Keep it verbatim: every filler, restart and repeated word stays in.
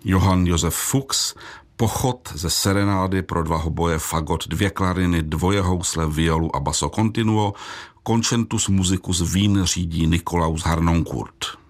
Johann Josef Fuchs, Pochod ze serenády pro dva hoboje, fagot, dvě klariny, dvoje housle, violu a basso continuo, Concentus musicus Wien řídí Nikolaus Harnoncourt.